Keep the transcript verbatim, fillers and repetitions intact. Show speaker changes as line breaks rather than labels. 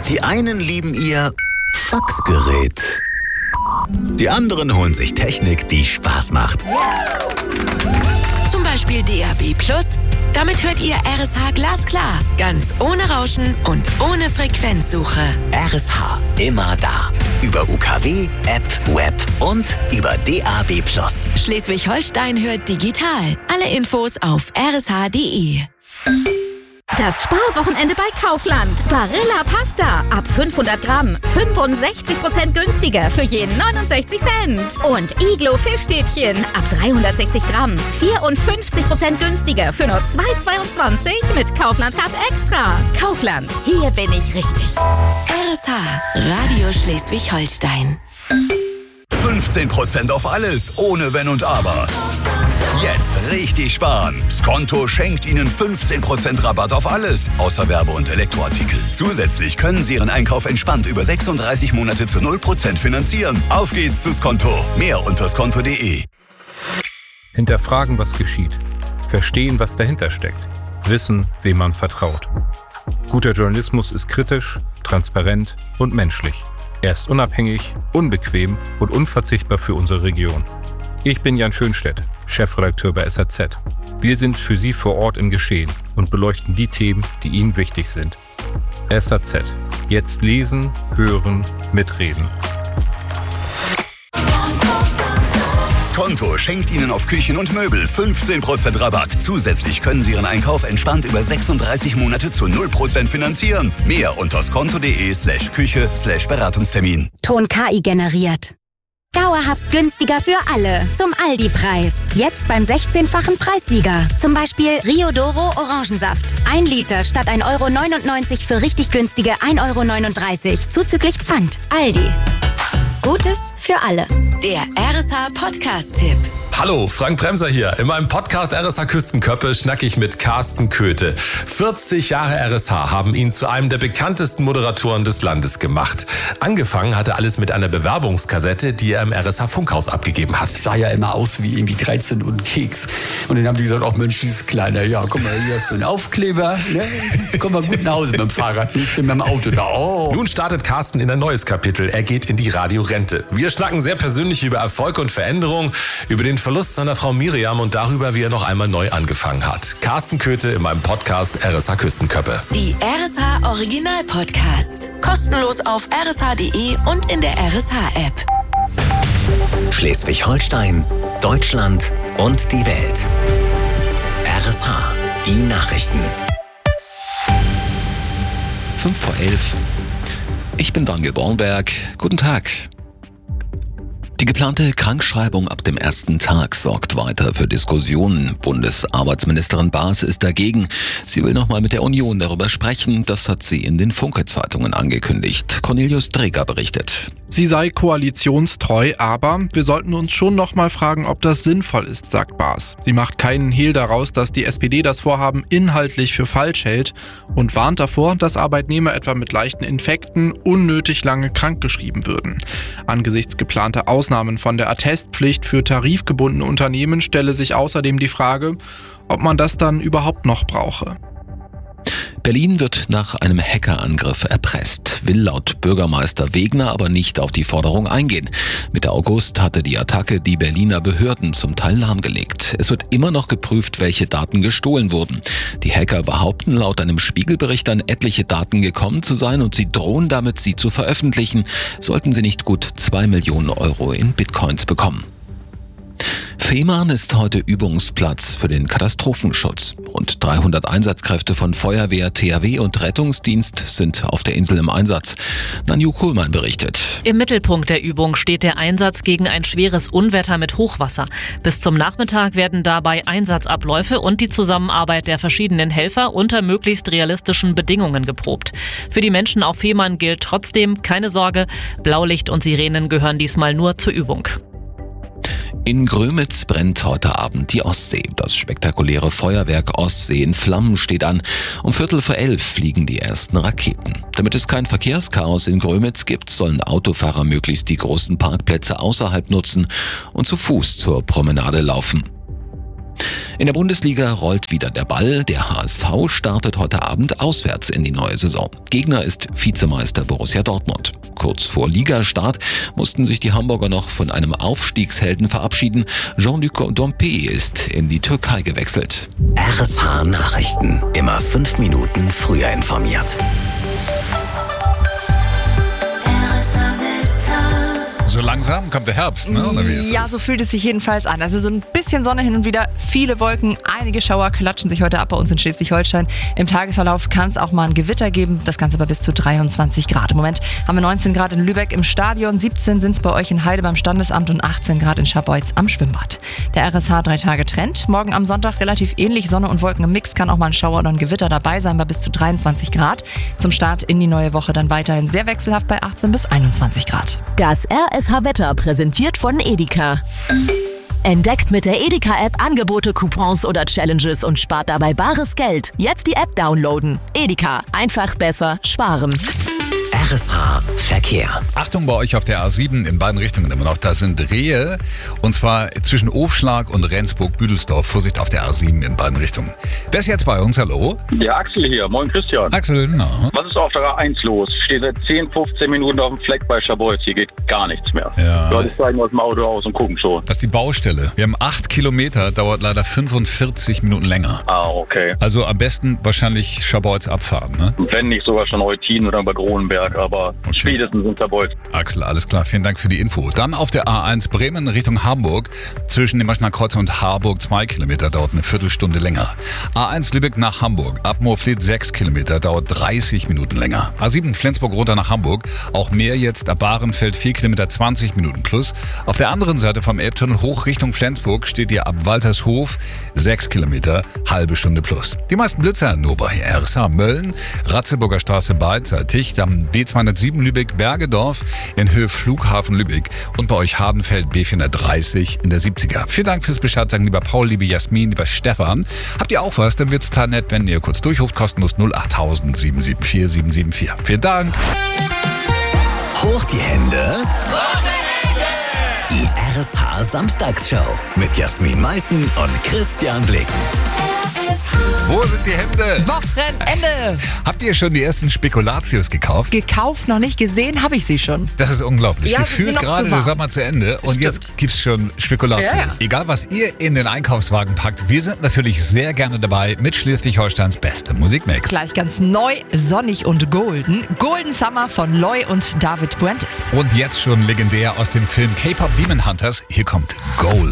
Die einen lieben ihr Faxgerät. Die anderen holen sich Technik, die Spaß macht.
Zum Beispiel D A B Plus. Damit hört ihr R S H glasklar, ganz ohne Rauschen und ohne Frequenzsuche.
R S H, immer da. Über U K W, App, Web und über D A B Plus.
Schleswig-Holstein hört digital. Alle Infos auf r s h punkt d e.
Das Sparwochenende bei Kaufland. Barilla Pasta. Ab fünfhundert Gramm. fünfundsechzig Prozent günstiger für je neunundsechzig Cent. Und Iglo Fischstäbchen. Ab dreihundertsechzig Gramm. vierundfünfzig Prozent günstiger für nur zwei Euro zweiundzwanzig mit Kaufland-Card Extra. Kaufland. Hier bin ich richtig.
R S H. Radio Schleswig-Holstein.
fünfzehn Prozent auf alles, ohne Wenn und Aber. Jetzt richtig sparen. Skonto schenkt Ihnen fünfzehn Prozent Rabatt auf alles, außer Werbe- und Elektroartikel. Zusätzlich können Sie Ihren Einkauf entspannt über sechsunddreißig Monate zu null Prozent finanzieren. Auf geht's zu Skonto. Mehr unter skonto punkt d e.
Hinterfragen, was geschieht. Verstehen, was dahinter steckt. Wissen, wem man vertraut. Guter Journalismus ist kritisch, transparent und menschlich. Er ist unabhängig, unbequem und unverzichtbar für unsere Region. Ich bin Jan Schönstedt, Chefredakteur bei S A Z. Wir sind für Sie vor Ort im Geschehen und beleuchten die Themen, die Ihnen wichtig sind. S A Z. Jetzt lesen, hören, mitreden.
Skonto schenkt Ihnen auf Küchen und Möbel fünfzehn Prozent Rabatt. Zusätzlich können Sie Ihren Einkauf entspannt über sechsunddreißig Monate zu null Prozent finanzieren. Mehr unter skonto punkt d e slash Küche slash Beratungstermin.
Ton K I generiert. Dauerhaft günstiger für alle. Zum Aldi-Preis. Jetzt beim sechzehnfachen Preissieger. Zum Beispiel Rio Doro Orangensaft. Ein Liter statt ein Euro neunundneunzig für richtig günstige ein Euro neununddreißig. Zuzüglich Pfand. Aldi. Gutes für alle.
Der R S H Podcast-Tipp.
Hallo, Frank Bremser hier. In meinem Podcast R S H Küstenköppe schnack ich mit Carsten Köthe. vierzig Jahre R S H haben ihn zu einem der bekanntesten Moderatoren des Landes gemacht. Angefangen hatte alles mit einer Bewerbungskassette, die er im R S H Funkhaus abgegeben hat.
Sah ja immer aus wie irgendwie dreizehn und Keks. Und dann haben die gesagt, ach Mensch, dieses Kleine, ja, guck mal, hier hast du einen Aufkleber. Ne? Komm mal gut nach Hause mit dem Fahrrad, nicht mit dem Auto da. Oh.
Nun startet Carsten in ein neues Kapitel. Er geht in die Radiorente. Wir schnacken sehr persönlich über Erfolg und Veränderung, über den Verlust seiner Frau Miriam und darüber, wie er noch einmal neu angefangen hat. Carsten Köthe in meinem Podcast R S H Küstenköppe.
Die R S H Original Podcasts. Kostenlos auf r s h punkt d e und in der R S H App.
Schleswig-Holstein, Deutschland und die Welt. R S H, die Nachrichten.
fünf vor elf. Ich bin Daniel Bornberg. Guten Tag. Die geplante Krankschreibung ab dem ersten Tag sorgt weiter für Diskussionen. Bundesarbeitsministerin Baas ist dagegen. Sie will nochmal mit der Union darüber sprechen. Das hat sie in den Funke-Zeitungen angekündigt. Cornelius Dreger berichtet.
Sie sei koalitionstreu, aber wir sollten uns schon nochmal fragen, ob das sinnvoll ist, sagt Baas. Sie macht keinen Hehl daraus, dass die S P D das Vorhaben inhaltlich für falsch hält und warnt davor, dass Arbeitnehmer etwa mit leichten Infekten unnötig lange krankgeschrieben würden. Angesichts geplanter Ausnahmen von der Attestpflicht für tarifgebundene Unternehmen stelle sich außerdem die Frage, ob man das dann überhaupt noch brauche.
Berlin wird nach einem Hackerangriff erpresst, will laut Bürgermeister Wegner aber nicht auf die Forderung eingehen. Mitte August hatte die Attacke die Berliner Behörden zum Teil lahmgelegt. Es wird immer noch geprüft, welche Daten gestohlen wurden. Die Hacker behaupten laut einem Spiegelbericht an etliche Daten gekommen zu sein und sie drohen damit, sie zu veröffentlichen, sollten sie nicht gut zwei Millionen Euro in Bitcoins bekommen. Fehmarn ist heute Übungsplatz für den Katastrophenschutz. Rund dreihundert Einsatzkräfte von Feuerwehr, T H W und Rettungsdienst sind auf der Insel im Einsatz. Nanju Kuhlmann berichtet.
Im Mittelpunkt der Übung steht der Einsatz gegen ein schweres Unwetter mit Hochwasser. Bis zum Nachmittag werden dabei Einsatzabläufe und die Zusammenarbeit der verschiedenen Helfer unter möglichst realistischen Bedingungen geprobt. Für die Menschen auf Fehmarn gilt trotzdem keine Sorge, Blaulicht und Sirenen gehören diesmal nur zur Übung.
In Grömitz brennt heute Abend die Ostsee. Das spektakuläre Feuerwerk Ostsee in Flammen steht an. Um Viertel vor elf fliegen die ersten Raketen. Damit es kein Verkehrschaos in Grömitz gibt, sollen Autofahrer möglichst die großen Parkplätze außerhalb nutzen und zu Fuß zur Promenade laufen. In der Bundesliga rollt wieder der Ball. Der H S V startet heute Abend auswärts in die neue Saison. Gegner ist Vizemeister Borussia Dortmund. Kurz vor Ligastart mussten sich die Hamburger noch von einem Aufstiegshelden verabschieden. Jean-Luc Dompe ist in die Türkei gewechselt.
R S H Nachrichten. Immer fünf Minuten früher informiert.
So langsam kommt der Herbst, ne? Oder wie ist
ja,
das?
so fühlt es sich jedenfalls an. Also so ein bisschen Sonne hin und wieder, viele Wolken, einige Schauer klatschen sich heute ab bei uns in Schleswig-Holstein. Im Tagesverlauf kann es auch mal ein Gewitter geben, das Ganze aber bis zu dreiundzwanzig Grad. Im Moment haben wir neunzehn Grad in Lübeck im Stadion, siebzehn sind es bei euch in Heide beim Standesamt und achtzehn Grad in Scharbeutz am Schwimmbad. Der R S H drei Tage Trend. Morgen am Sonntag relativ ähnlich, Sonne und Wolken im Mix, kann auch mal ein Schauer oder ein Gewitter dabei sein bei bis zu dreiundzwanzig Grad. Zum Start in die neue Woche dann weiterhin sehr wechselhaft bei achtzehn bis einundzwanzig Grad.
Das R S H-Wetter präsentiert von Edeka. Entdeckt mit der Edeka-App Angebote, Coupons oder Challenges und spart dabei bares Geld. Jetzt die App downloaden. Edeka. Einfach besser sparen.
R S H Verkehr.
Achtung bei euch auf der A sieben in beiden Richtungen immer noch. Da sind Rehe und zwar zwischen Ofschlag und Rendsburg-Büdelsdorf. Vorsicht auf der A sieben in beiden Richtungen. Wer ist jetzt bei uns? Hallo?
Ja, Axel hier. Moin Christian.
Axel, na.
Was ist auf der A eins los? Steht seit zehn, fünfzehn Minuten auf dem Fleck bei Scharbeutz. Hier geht gar nichts mehr.
Ja.
Leute steigen aus dem Auto aus und gucken schon.
Das ist die Baustelle. Wir haben acht Kilometer, dauert leider fünfundvierzig Minuten länger.
Ah, okay.
Also am besten wahrscheinlich Scharbeutz abfahren, ne?
Wenn nicht sogar schon Eutin oder Bad Cronenberg, aber okay. Spätestens in Scharbeutz.
Axel, alles klar. Vielen Dank für die Info. Dann auf der A eins Bremen Richtung Hamburg. Zwischen dem Maschiner Kreuz und Harburg zwei Kilometer, dauert eine Viertelstunde länger. A eins Lübeck nach Hamburg. Ab Moorfleet sechs Kilometer, dauert dreißig Minuten länger. A sieben Flensburg runter nach Hamburg. Auch mehr jetzt ab Bahrenfeld vier Kilometer, zwanzig Minuten plus. Auf der anderen Seite vom Elbtunnel hoch Richtung Flensburg steht ihr ab Waltershof sechs Kilometer, halbe Stunde plus. Die meisten Blitzer nur bei R S H Mölln, Ratzeburger Straße beidseitig, am B zweihundertsieben Lübeck Bergedorf in Höhe Flughafen Lübeck und bei euch Hardenfeld B vierhundertdreißig in der siebziger. Vielen Dank fürs Bescheid sagen, lieber Paul, liebe Jasmin, lieber Stefan. Habt ihr auch was? Dann wird total nett, wenn ihr kurz durchruft, kostenlos null acht tausend sieben sieben vier sieben sieben vier. Vielen Dank.
Hoch die Hände. Die R S H Samstagsshow mit Jasmin Malten und Christian Blicken.
Wo sind die Hände?
Wochenende!
Habt ihr schon die ersten Spekulatius gekauft?
Gekauft, noch nicht gesehen, habe ich sie schon.
Das ist unglaublich.
Ja,
Gefühlt gerade der Sommer zu Ende und
Stimmt.
jetzt gibt's schon Spekulatius.
Ja, ja.
Egal, was ihr in den Einkaufswagen packt, wir sind natürlich sehr gerne dabei mit Schleswig-Holsteins bestem Musikmix.
Gleich ganz neu, sonnig und golden. Golden Summer von Loy und David Buentes.
Und jetzt schon legendär aus dem Film K-Pop Demon Hunters. Hier kommt Gold.